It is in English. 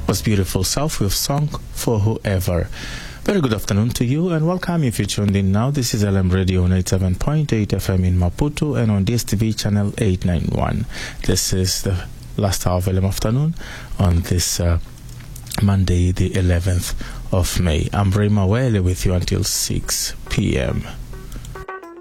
was Beautiful Self with Song for Whoever. Very good afternoon to you and welcome if you tuned in now. This is LM Radio 97.8 FM in Maputo and on DSTV channel 891. This is the last hour of LM afternoon on this Monday the 11th of May. I'm Ray Mawele with you until 6 p.m.